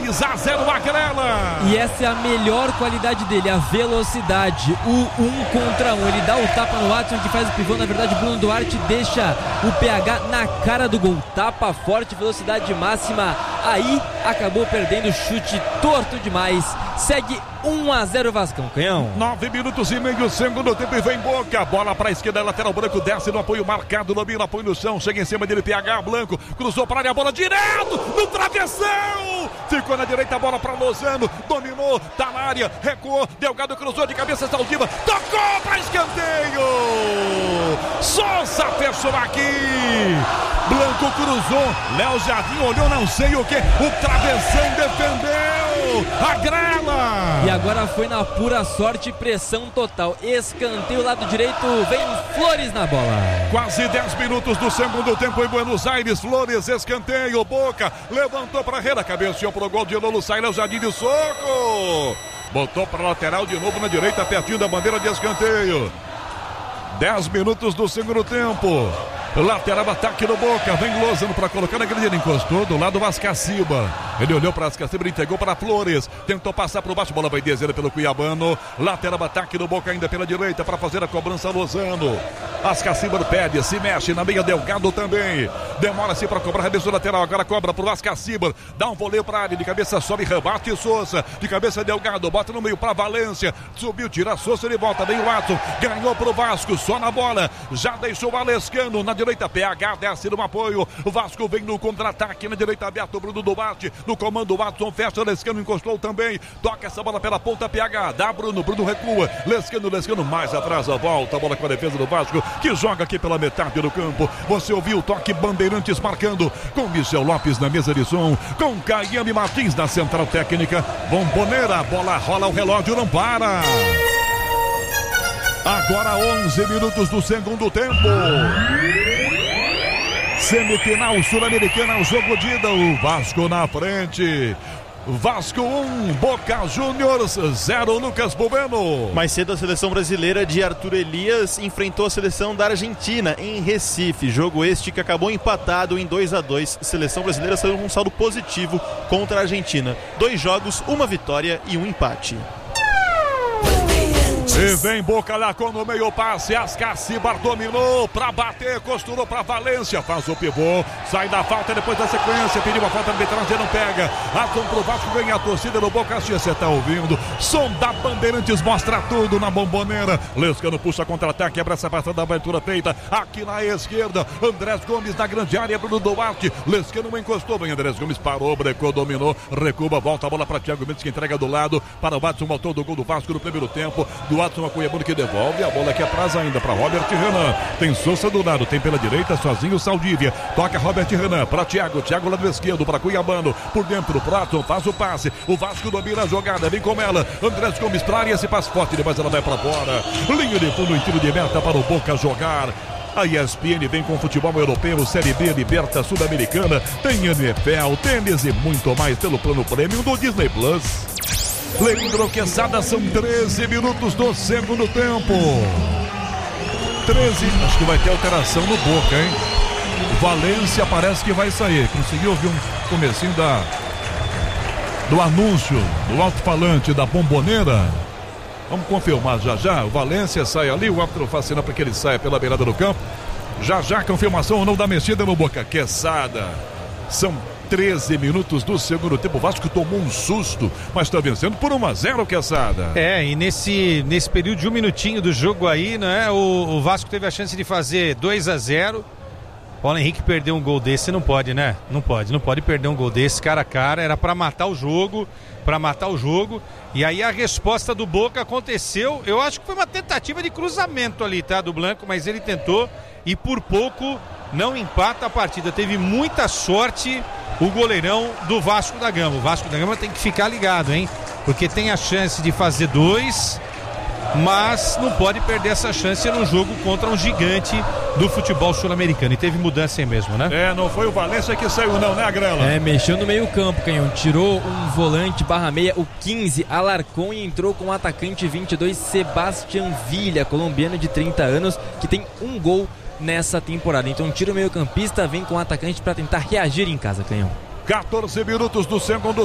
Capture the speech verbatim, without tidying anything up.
dois a zero Agrela. E essa é a melhor qualidade dele, a velocidade, o um contra um. Ele dá o tapa no Watson que faz o pivô. Na verdade, Bruno Duarte deixa o P H na cara do gol. Tapa forte, velocidade máxima. Aí acabou perdendo, chute torto demais. Segue um a zero Vascão, Canhão. Nove minutos e meio, segundo tempo, e vem Boca. Bola para a esquerda, lateral Branco desce no apoio marcado, domina, apoio no chão, chega em cima dele, P H, Blanco, cruzou para a área, bola direto no travessão. Ficou na direita, bola para Lozano, dominou, tá na área, recuou, Delgado cruzou de cabeça, Saldiva, tocou para escanteio. Souza fechou aqui. Blanco cruzou, Léo Jardim olhou, não sei o que, o travessão defendeu. Agrela. E agora foi na pura sorte e pressão total. Escanteio, lado direito, vem Flores na bola. Quase dez minutos do segundo tempo em Buenos Aires. Flores, escanteio, Boca, levantou para a rede, cabeceou pro gol de Lolo, sai Léo Jardim de soco. Botou para lateral de novo na direita, pertinho da bandeira de escanteio. dez minutos do segundo tempo. Lateral, ataque no Boca, vem Lozano para colocar na grande, ele encostou do lado Ascaciba. Ele olhou para Ascaciba, ele entregou para Flores, tentou passar por baixo, bola vai descer pelo Cuiabano. Lateral, ataque no Boca ainda pela direita para fazer a cobrança Lozano. Ascaciba pede, se mexe na meia, Delgado também. Demora-se para cobrar, rebeçou lateral, agora cobra pro Ascaciba. Dá um voleio para área, de cabeça sobe, rebate Souza. De cabeça Delgado, bota no meio para Valência. Subiu, tira Souza, ele volta, vem o Watson. Ganhou pro Vasco, só na bola. Já deixou o Alescano na direita, P H desce no apoio. O Vasco vem no contra-ataque na direita, aberto, Bruno Duarte. No comando, Watson fecha, Lescano encostou também. Toca essa bola pela ponta, P H. Dá Bruno, Bruno recua. Lescano, Lescano mais atrás, a volta. A bola com a defesa do Vasco, que joga aqui pela metade do campo. Você ouviu o toque, Bandeirantes marcando. Com Michel Lopes na mesa de som. Com Caiame Martins na central técnica. Bomboneira, a bola rola, o relógio não para. Agora onze minutos do segundo tempo. Semifinal Sul-Americana, o jogo de ida, o Vasco na frente. Vasco um, Boca Juniors zero, Lucas Boveno. Mais cedo a seleção brasileira de Arthur Elias enfrentou a seleção da Argentina em Recife. Jogo este que acabou empatado em dois a dois. Seleção brasileira saiu com um saldo positivo contra a Argentina. Dois jogos, uma vitória e um empate. E vem Boca lá com no meio passe, Ascacibar dominou pra bater, costurou pra Valência, faz o pivô, sai da falta depois da sequência, pediu a falta no arbitragem, não pega. Atom pro Vasco, ganha a torcida no Boca, você tá ouvindo? Som da Bandeirantes mostra tudo na Bomboneira. Lescano puxa contra-ataque, abre essa passada da abertura feita aqui na esquerda. Andrés Gomes na grande área, Bruno Duarte. Lescano encostou, vem Andrés Gomes, parou, brecou, dominou, recua, volta a bola pra Thiago Mendes que entrega do lado para o Watson, voltou do gol do Vasco no primeiro tempo. Do Watson, a Cuiabano que devolve a bola aqui atrás ainda para Robert Renan. Tem Souza do lado, tem pela direita sozinho o Saldívia. Toca Robert Renan para Thiago, Thiago lado esquerdo para Cuiabano. Por dentro, Prato faz o passe. O Vasco domina a jogada, vem com ela. Andrés Gomes para área, esse passe forte, depois ela vai para fora. Linha de fundo, tiro de meta para o Boca jogar. A E S P N vem com futebol europeu, Série B, Liberta, Sul-Americana. Tem N F L, tênis e muito mais pelo plano premium do Disney Plus. Leandro Quesada, são treze minutos do segundo tempo. treze, acho que vai ter alteração no Boca, hein? Valência parece que vai sair. Conseguiu ouvir um comecinho da, do anúncio do alto-falante da Bomboneira? Vamos confirmar já já. O Valência sai ali, o árbitro faz sinal para que ele saia pela beirada do campo. Já já, confirmação ou não da mexida no Boca. Quesada, são treze minutos do segundo tempo. O Vasco tomou um susto, mas está vencendo por um a zero, Quesada. É, e nesse, nesse período de um minutinho do jogo aí, né, o, o Vasco teve a chance de fazer dois a zero. Paulo Henrique perdeu um gol desse, não pode, né? Não pode, não pode perder um gol desse cara a cara. Era para matar o jogo, para matar o jogo. E aí a resposta do Boca aconteceu. Eu acho que foi uma tentativa de cruzamento ali, tá, do Blanco, mas ele tentou e por pouco não empata a partida. Teve muita sorte o goleirão do Vasco da Gama. O Vasco da Gama tem que ficar ligado, hein? Porque tem a chance de fazer dois, mas não pode perder essa chance num jogo contra um gigante do futebol sul-americano. E teve mudança aí mesmo, né? É, não foi o Valência que saiu não, né, Agrela? É, mexeu no meio campo, Canhão. Tirou um volante barra meia, o quinze, Alarcon, e entrou com o atacante vinte e dois, Sebastián Villa, colombiano de trinta anos, que tem um gol nessa temporada. Então tira o meio campista, vem com o atacante para tentar reagir em casa, Canhão. quatorze minutos do segundo